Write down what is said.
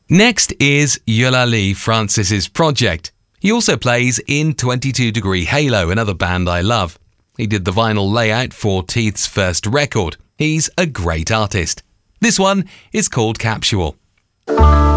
Next is Eulalie Francis's project. He also plays in 22 Degree Halo, another band I love. He did the vinyl layout for Teeth's first record. He's a great artist. This one is called Capsule.